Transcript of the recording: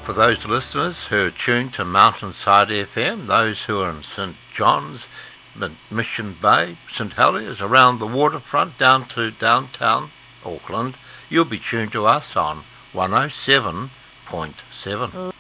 for those listeners who are tuned to Mountainside FM, those who are in St John's, Mission Bay, St Heliers, around the waterfront down to downtown Auckland, you'll be tuned to us on 107.7.